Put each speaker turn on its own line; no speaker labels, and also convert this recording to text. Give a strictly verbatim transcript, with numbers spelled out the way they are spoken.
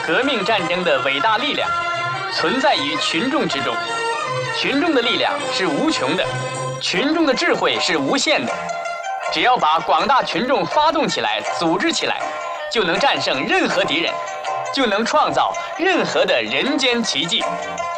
革命战争的伟大力量存在于群众之中，群众的力量是无穷的，群众的智慧是无限的。只要把广大群众发动起来、组织起来，就能战胜任何敌人，就能创造任何的人间奇迹。